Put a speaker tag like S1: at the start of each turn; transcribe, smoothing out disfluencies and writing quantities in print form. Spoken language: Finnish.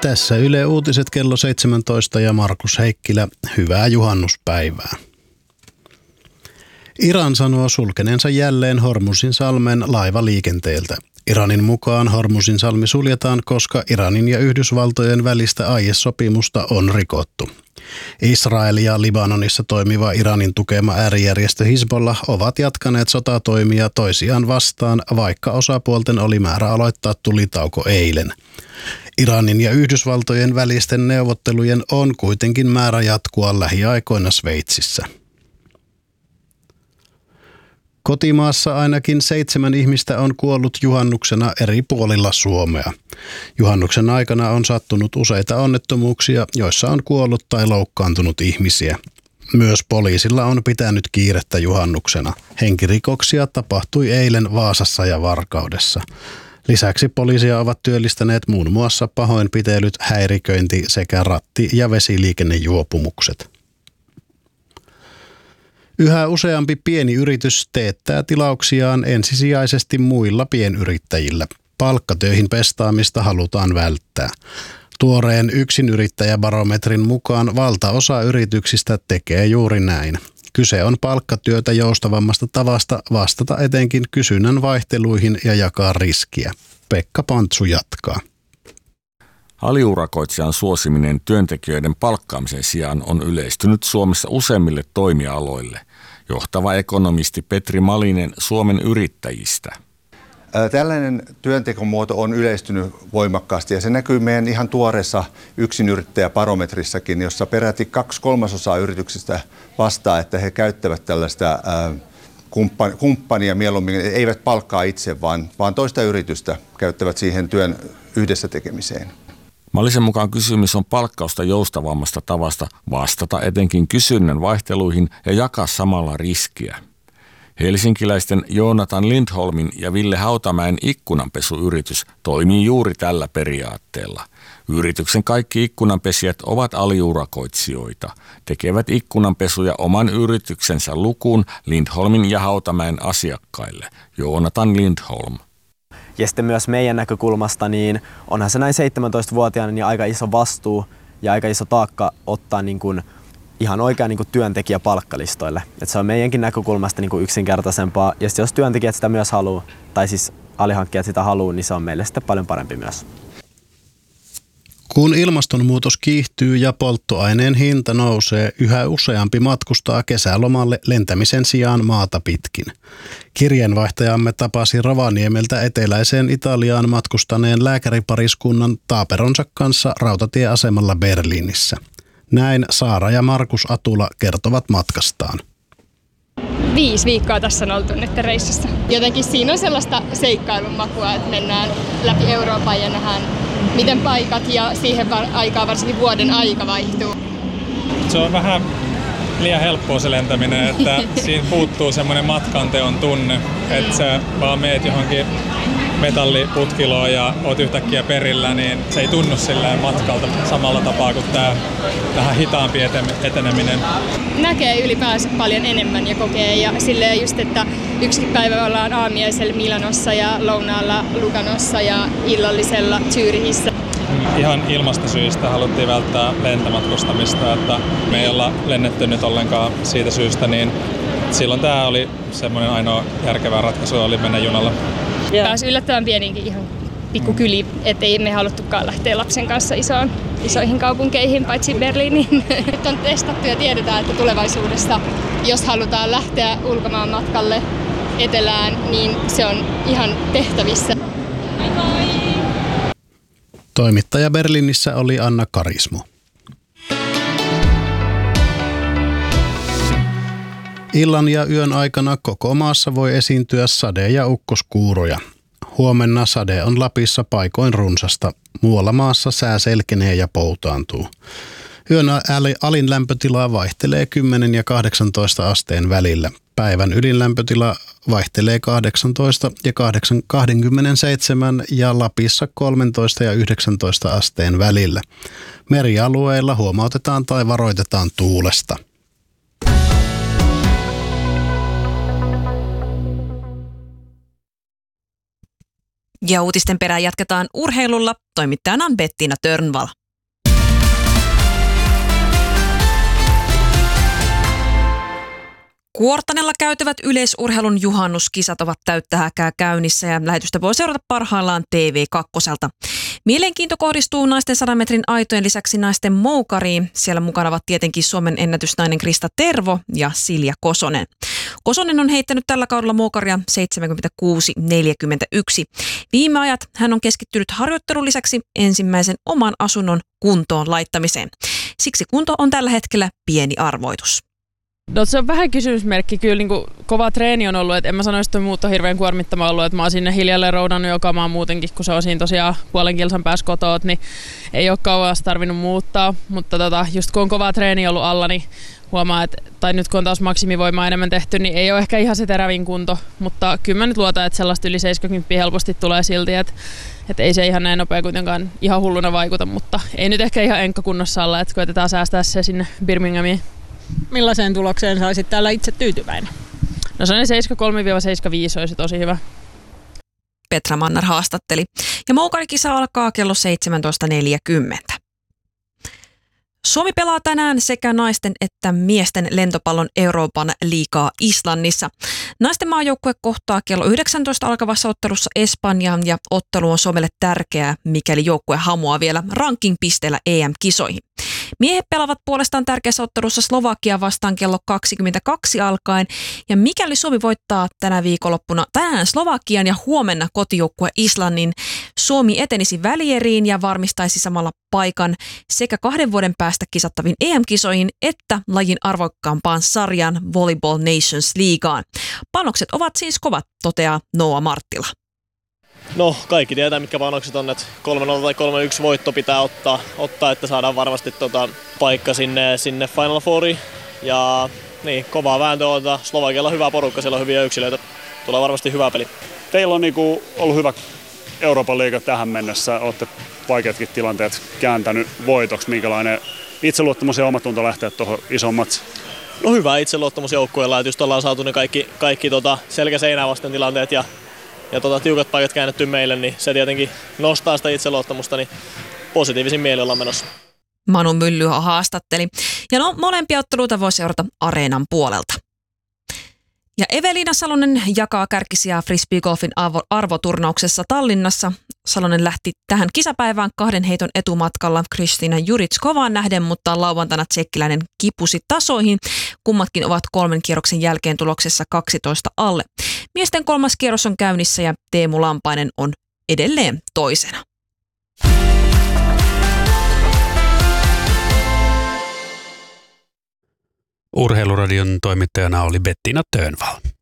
S1: Tässä Yle Uutiset kello 17 ja Markus Heikkilä. Hyvää juhannuspäivää. Iran sanoo sulkeneensa jälleen Hormuzinsalmen laivaliikenteeltä. Iranin mukaan Hormuzinsalmi suljetaan, koska Iranin ja Yhdysvaltojen välistä aiesopimusta on rikottu. Israel ja Libanonissa toimiva Iranin tukema äärijärjestö Hizbollah ovat jatkaneet sotatoimia toisiaan vastaan, vaikka osapuolten oli määrä aloittaa tulitauko eilen. Iranin ja Yhdysvaltojen välisten neuvottelujen on kuitenkin määrä jatkua lähiaikoina Sveitsissä. Kotimaassa ainakin 7 ihmistä on kuollut juhannuksena eri puolilla Suomea. Juhannuksen aikana on sattunut useita onnettomuuksia, joissa on kuollut tai loukkaantunut ihmisiä. Myös poliisilla on pitänyt kiirettä juhannuksena. Henkirikoksia tapahtui eilen Vaasassa ja Varkaudessa. Lisäksi poliisia ovat työllistäneet muun muassa pahoinpitelyt, häiriköinti sekä ratti- ja vesiliikennejuopumukset. Yhä useampi pieni yritys teettää tilauksiaan ensisijaisesti muilla pienyrittäjillä. Palkkatöihin pestaamista halutaan välttää. Tuoreen yksinyrittäjäbarometrin mukaan valtaosa yrityksistä tekee juuri näin. Kyse on palkkatyötä joustavammasta tavasta vastata etenkin kysynnän vaihteluihin ja jakaa riskiä. Pekka Pantsu jatkaa.
S2: Aliurakoitsijan suosiminen työntekijöiden palkkaamisen sijaan on yleistynyt Suomessa useimmille toimialoille. Johtava ekonomisti Petri Malinen Suomen Yrittäjistä.
S3: Tällainen työntekomuoto on yleistynyt voimakkaasti ja se näkyy meidän ihan tuoreessa yksinyrittäjäbarometrissakin, jossa peräti 2/3 yrityksistä vastaa, että he käyttävät tällaista kumppania mieluummin, eivät palkkaa itse, vaan toista yritystä käyttävät siihen työn yhdessä tekemiseen.
S2: Malisen mukaan kysymys on palkkausta joustavammasta tavasta vastata etenkin kysynnän vaihteluihin ja jakaa samalla riskiä. Helsinkiläisten Joonatan Lindholmin ja Ville Hautamäen ikkunanpesuyritys toimii juuri tällä periaatteella. Yrityksen kaikki ikkunanpesijät ovat aliurakoitsijoita, tekevät ikkunanpesuja oman yrityksensä lukuun Lindholmin ja Hautamäen asiakkaille. Joonatan Lindholm.
S4: Ja sitten myös meidän näkökulmasta, niin onhan se näin 17-vuotiaana niin aika iso vastuu ja aika iso taakka ottaa niin kuin ihan oikein niin kuin työntekijä palkkalistoille. Et se on meidänkin näkökulmasta niin kuin yksinkertaisempaa. Ja jos työntekijät sitä myös haluaa, tai siis alihankkijat sitä haluaa, niin se on meille sitten paljon parempi myös.
S1: Kun ilmastonmuutos kiihtyy ja polttoaineen hinta nousee, yhä useampi matkustaa kesälomalle lentämisen sijaan maata pitkin. Kirjeenvaihtajamme tapasi Rovaniemeltä eteläiseen Italiaan matkustaneen lääkäripariskunnan taaperonsa kanssa rautatieasemalla Berliinissä. Näin Saara ja Markus Atula kertovat matkastaan.
S5: 5 viikkoa tässä on oltu nyt reissussa. Jotenkin siinä on sellaista seikkailun makua, että mennään läpi Euroopan ja nähdään miten paikat ja siihen aikaan varsinkin vuoden aika vaihtuu.
S6: Se on vähän liian helppoa se lentäminen, että siinä puuttuu semmoinen matkanteon tunne, että sä vaan meet johonkin metalliputkiloon ja oot yhtäkkiä perillä, niin se ei tunnu silleen matkalta samalla tapaa kuin tää vähän hitaampi eteneminen. Näkee ylipäänsä paljon enemmän ja kokee ja silleen just, että yksikin päivä ollaan aamiaisella Milanossa ja lounaalla Luganossa ja illallisella Zyrihissä. Ihan ilmastosyistä haluttiin välttää lentomatkustamista, että me ei olla lennetty nyt ollenkaan siitä syystä, niin silloin tämä oli semmoinen ainoa järkevä ratkaisu, oli mennä junalla. Pääsi yllättävän pieniinkin ihan pikkukyliin, ettei me haluttukaan lähteä lapsen kanssa isoihin kaupunkeihin, paitsi Berliiniin. Nyt on testattu ja tiedetään, että tulevaisuudessa, jos halutaan lähteä ulkomaan matkalle etelään, niin se on ihan tehtävissä.
S1: Toimittaja Berliinissä oli Anna Karismo. Illan ja yön aikana koko maassa voi esiintyä sade- ja ukkoskuuroja. Huomenna sade on Lapissa paikoin runsasta. Muualla maassa sää selkenee ja poutaantuu. Yön alin lämpötila vaihtelee 10 ja 18 asteen välillä. Päivän ydinlämpötila vaihtelee 18 ja 27 ja Lapissa 13 ja 19 asteen välillä. Merialueilla huomautetaan tai varoitetaan tuulesta.
S7: Ja uutisten perään jatketaan urheilulla. Toimittajana on Bettina Törnvall. Kuortanella käytävät yleisurheilun juhannuskisat ovat täyttä häkää käynnissä ja lähetystä voi seurata parhaillaan TV2. Mielenkiinto kohdistuu naisten 100 metrin aitojen lisäksi naisten moukariin. Siellä mukana ovat tietenkin Suomen ennätysnainen Krista Tervo ja Silja Kosonen. Kosonen on heittänyt tällä kaudella moukaria 76,41. Viime ajat hän on keskittynyt harjoittelun lisäksi ensimmäisen oman asunnon kuntoon laittamiseen. Siksi kunto on tällä hetkellä pieni arvoitus.
S8: No, se on vähän kysymysmerkki. Kyllä niin kuin kova treeni on ollut. Et en mä sanoisi, että muut on hirveän kuormittava ollut. Et mä oon sinne hiljalleen roudannut joka maa muutenkin, kun se on siinä tosiaan puolen kilsan päässä kotoot, niin ei ole kauas tarvinnut muuttaa. Mutta just kun on kova treeni ollut alla, niin huomaa, tai nyt kun on taas maksimivoimaa enemmän tehty, niin ei ole ehkä ihan se terävin kunto. Mutta kyllä mä nyt luotan, että sellaista yli 70 helposti tulee silti. Että ei se ihan näin nopea kuitenkaan ihan hulluna vaikuta, mutta ei nyt ehkä ihan enkkakunnossa olla, että koetetaan säästää se sinne Birminghamiin.
S9: Millaiseen tulokseen saisit täällä itse tyytyväinen?
S8: No sellainen 73-75 olisi tosi hyvä.
S7: Petra Mannar haastatteli. Ja moukarikisa alkaa kello 17.40. Suomi pelaa tänään sekä naisten että miesten lentopallon Euroopan liigaa Islannissa. Naisten maajoukkue kohtaa kello 19 alkavassa ottelussa Espanjan ja ottelu on Suomelle tärkeää, mikäli joukkue hamuaa vielä ranking-pisteellä EM-kisoihin. Miehet pelaavat puolestaan tärkeässä ottelussa Slovakia vastaan kello 22 alkaen. Ja mikäli Suomi voittaa tänään Slovakian ja huomenna kotijoukkue Islannin, Suomi etenisi välieriin ja varmistaisi samalla paikan sekä 2 vuoden päästä kisattaviin EM-kisoihin että lajin arvokkaampaan sarjan Volleyball Nations Leagueaan. Panokset ovat siis kovat, toteaa Noa Marttila.
S10: No, kaikki tietää, mitkä panokset on, että 3-0 tai 3-1 voitto pitää ottaa, että saadaan varmasti paikka sinne Final Fouriin. Ja niin, kovaa vääntöä on. Slovakialla on hyvä porukka, siellä on hyviä yksilöitä. Tulee varmasti hyvä peli.
S11: Teillä on ollut hyvä Euroopan liiga tähän mennessä. Olette vaikeatkin tilanteet kääntänyt voitoksi. Minkälainen itseluottamus ja omatunto lähteä tuohon isoon matsiin?
S10: No, hyvä itseluottamus joukkueella, että just ollaan saatu ne kaikki selkä seinää vasten tilanteet ja tiukat paikat käännetty meille, niin se tietenkin nostaa sitä itseluottamusta, niin positiivisin mieli ollaan menossa.
S7: Manu Myllyho haastatteli. Ja molempia otteluita voi seurata Areenan puolelta. Ja Eveliina Salonen jakaa kärkisiä frisbeegolfin arvoturnauksessa Tallinnassa. Salonen lähti tähän kisapäivään 2 heiton etumatkalla Kristina Juritkovaan nähden, mutta lauantaina tsekkiläinen kipusi tasoihin. Kummatkin ovat 3 kierroksen jälkeen tuloksessa 12 alle. Miesten 3. kierros on käynnissä ja Teemu Lampainen on edelleen toisena.
S1: Urheiluradion toimittajana oli Bettina Törnvall.